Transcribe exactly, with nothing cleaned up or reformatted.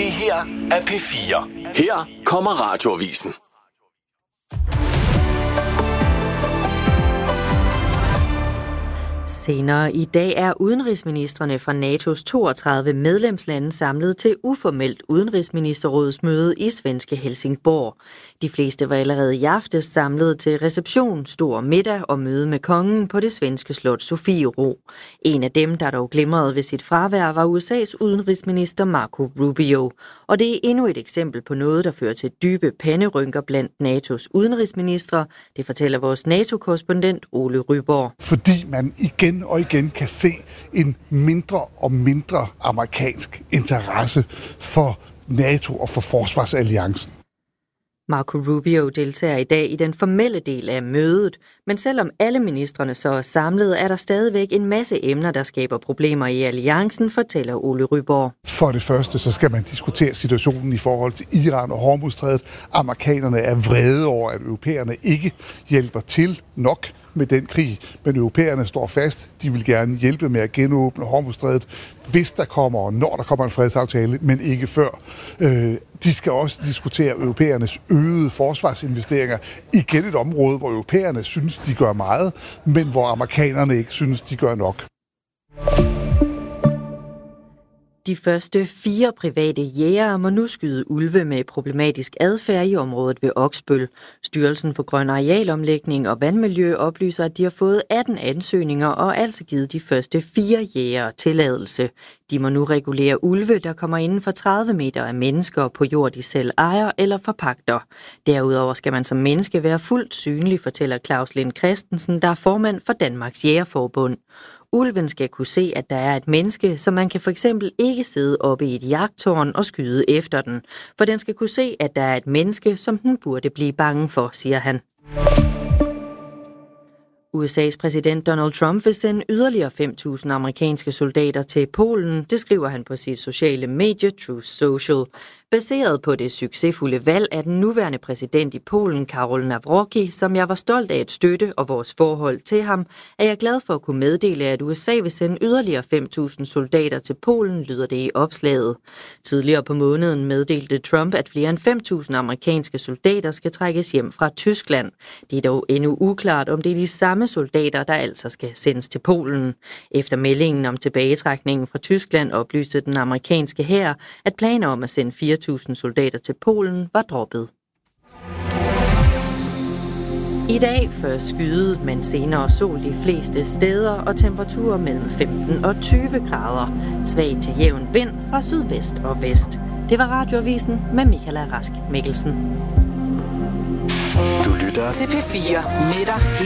Det her er P fire. Her kommer Radioavisen. Senere i dag er udenrigsministrene fra NATO's toogtredive medlemslande samlet til uformelt udenrigsministerrådsmøde i svenske Helsingborg. De fleste var allerede i aftes samlet til reception, stor middag og møde med kongen på det svenske slot Sofiero. En af dem, der dog glimrede ved sit fravær, var U S A's udenrigsminister Marco Rubio. Og det er endnu et eksempel på noget, der fører til dybe panderynker blandt NATO's udenrigsministre. Det fortæller vores NATO-korrespondent Ole Ryborg. Fordi man igen og igen kan se en mindre og mindre amerikansk interesse for NATO og for forsvarsalliancen. Marco Rubio deltager i dag i den formelle del af mødet, men selvom alle ministrene så er samlet, er der stadigvæk en masse emner, der skaber problemer i alliancen, fortæller Ole Ryborg. For det første, så skal man diskutere situationen i forhold til Iran og Hormuzstrædet. Amerikanerne er vrede over, at europæerne ikke hjælper til nok med den krig, men europæerne står fast. De vil gerne hjælpe med at genåbne Hormuzstrædet, hvis der kommer og når der kommer en fredsaftale, men ikke før. Øh, de skal også diskutere europæernes øgede forsvarsinvesteringer. Igen et område, hvor europæerne synes, de gør meget, men hvor amerikanerne ikke synes, de gør nok. De første fire private jægere må nu skyde ulve med problematisk adfærd i området ved Oksbøl. Styrelsen for Grøn Arealomlægning og Vandmiljø oplyser, at de har fået atten ansøgninger og altså givet de første fire jægere tilladelse. De må nu regulere ulve, der kommer inden for tredive meter af mennesker på jord, de selv ejer eller forpagter. Derudover skal man som menneske være fuldt synlig, fortæller Claus Lind Christensen, der er formand for Danmarks Jægerforbund. Ulven skal kunne se, at der er et menneske, så man kan for eksempel ikke sidde oppe i et jagttårn og skyde efter den. For den skal kunne se, at der er et menneske, som den burde blive bange for, siger han. U S A's præsident Donald Trump vil sende yderligere fem tusind amerikanske soldater til Polen, det skriver han på sit sociale medie Truth Social. Baseret på det succesfulde valg af den nuværende præsident i Polen, Karol Nawrocki, som jeg var stolt af at støtte og vores forhold til ham, er jeg glad for at kunne meddele, at U S A vil sende yderligere fem tusind soldater til Polen, lyder det i opslaget. Tidligere på måneden meddelte Trump, at flere end fem tusind amerikanske soldater skal trækkes hjem fra Tyskland. Det er dog endnu uklart, om det er de samme soldater, der altså skal sendes til Polen. Efter meldingen om tilbagetrækningen fra Tyskland oplyste den amerikanske hær, at planer om at sende fire tusind soldater til Polen var droppet. I dag først skyde, men senere sol de fleste steder og temperaturer mellem femten og tyve grader. Svag til jævn vind fra sydvest og vest. Det var Radioavisen med Michaela Rask Mikkelsen. Du lytter til P fire med dig.